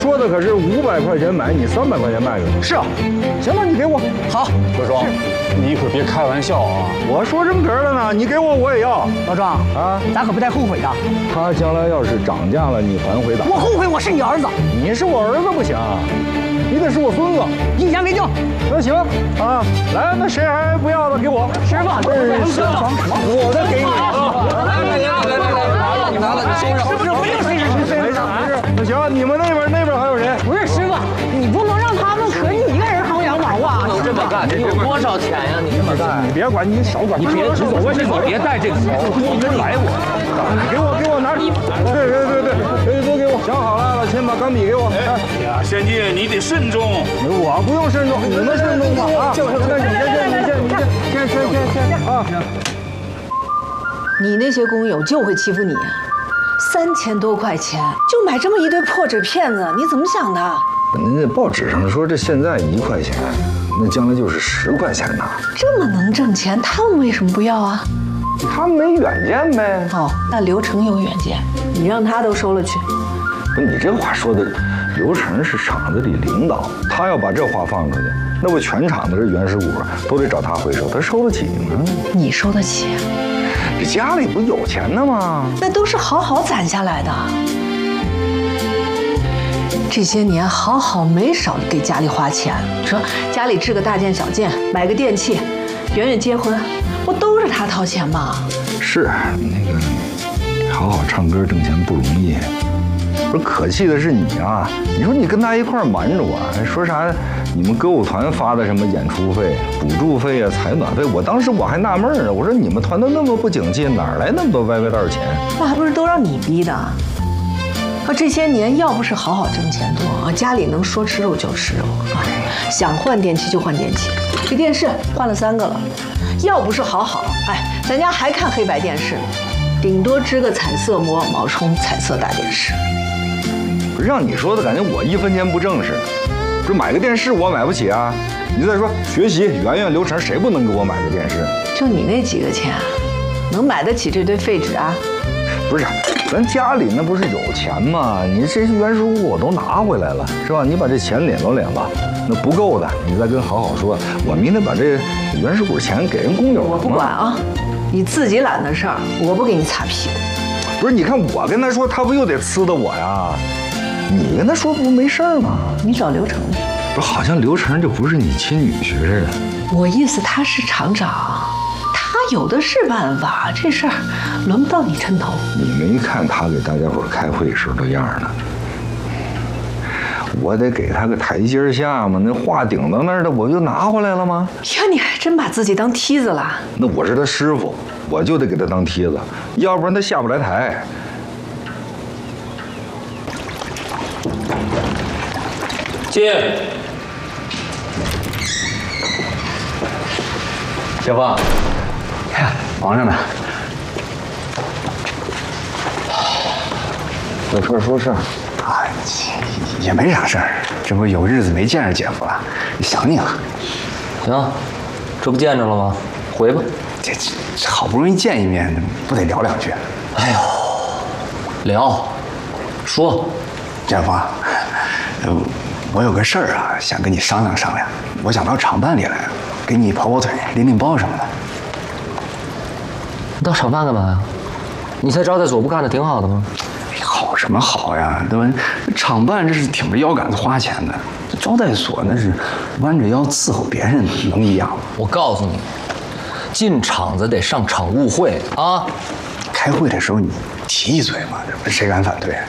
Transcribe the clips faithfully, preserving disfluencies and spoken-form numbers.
说的可是五百块钱买，你三百块钱卖给我。 是啊， 行吧，你给我。 好， 老庄，你可别开玩笑啊！ 我说这么哏了呢，你给我我也要。 老庄啊， 咱可不带后悔的。 他将来要是涨价了，你还回咋？ 我后悔我是你儿子。 你是我儿子不行，你得是我孙子。 一言为定。 那行啊，来，那谁还不要的给我。 师傅， 是我的给你。 来来来来来，你拿了，你收着。 师傅，不用谁谁谁。 没事没事。那行，你们那边那边还有谁？ 不是师傅，你不能让他们可你一个人薅羊毛啊！ 不能这么干，你有多少钱呀？你这么干， 你别管，你少管。 你别指走我，你别带这个多人来我。 你给我给我拿。对对对对，对都给我。想好了，老秦把钢笔给我。 哎呀，先进，你得慎重。 我不用慎重，你们慎重吧啊！就是，那你先先你先你先先先先啊！ 你那些工友就会欺负你啊！三千多块钱就买这么一堆破纸片子，你怎么想的？ 您这报纸上说这现在一块钱，那将来就是十块钱呐。 这么能挣钱，他们为什么不要啊？ 他们没远见呗。 哦，那刘成有远见，你让他都收了去。 不是你这话说的，刘成是厂子里领导，他要把这话放出去，那不全厂的这原始股都得找他回收，他收得起吗？ 你收得起？ 这家里不有钱呢吗？ 那都是好好攒下来的。这些年好好没少给家里花钱，说家里置个大件小件，买个电器，圆圆结婚，不都是他掏钱吗？ 是那个，好好唱歌挣钱不容易。不是可气的是你啊！你说你跟他一块儿瞒着我，说啥？你们歌舞团发的什么演出费、补助费啊、采暖费？我当时我还纳闷呢，我说你们团队那么不景气，哪来那么多歪歪道钱？ 那还不是都让你逼的？啊，这些年要不是好好挣钱多，家里能说吃肉就吃肉啊，想换电器就换电器，这电视换了三个了。要不是好好，哎，咱家还看黑白电视呢，顶多支个彩色魔网冒充彩色大电视。 让你说的感觉我一分钱不挣似的。这买个电视我买不起啊！你再说学习，圆圆、刘成谁不能给我买个电视？ 就你那几个钱，能买得起这堆废纸啊？ 不是，咱家里那不是有钱吗？你这些原始股我都拿回来了，是吧？你把这钱敛了敛吧，那不够的你再跟好好说，我明天把这原始股钱给人工友。 我不管啊，你自己揽的事儿，我不给你擦屁股。 不是，你看我跟他说，他不又得呲的我呀？你跟他说不没事吗？ 你找刘成去。 不是，好像刘成就不是你亲女婿似的。 我意思他是厂长，他有的是办法，这事儿轮不到你抻头。 你没看他给大家伙开会时候的样呢？我得给他个台阶下嘛，那话顶到那儿的，我就拿回来了吗？ 呀，你还真把自己当梯子了。 那我是他师傅，我就得给他当梯子，要不然他下不来台。 进。小芳， 呀，忙着呢。 有事说事儿。 啊，也没啥事儿，这不有日子没见着姐夫了，想你了。 行，这不见着了吗？回吧。 这这好不容易见一面，不得聊两句？ 哎呦，聊，说， 姐夫，呃，我有个事儿啊，想跟你商量商量。我想到厂办里来，给你跑跑腿、拎拎包什么的。 你到厂办干嘛呀？你在招待所不干的挺好的吗？ 好什么好呀？对吧？厂办这是挺着腰杆子花钱的，招待所那是弯着腰伺候别人，能一样吗？ 我告诉你，进厂子得上厂务会啊。 开会的时候你提一嘴嘛，谁敢反对？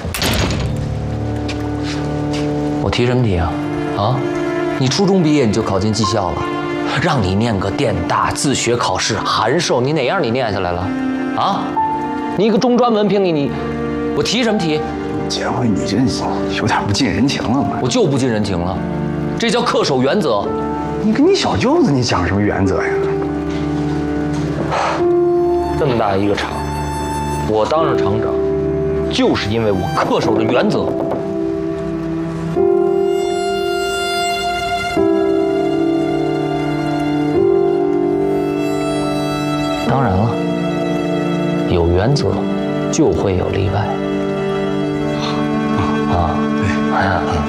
我提什么提啊？啊，你初中毕业你就考进技校了，让你念个电大自学考试函授，你哪样你念下来了？啊，你一个中专文凭，你你，我提什么提？ 姐夫，你这有点不近人情了嘛？ 我就不近人情了，这叫恪守原则。 你跟你小舅子，你讲什么原则呀？ 这么大一个厂，我当上厂长，就是因为我恪守着原则。当然了，有原则就会有例外。啊，啊，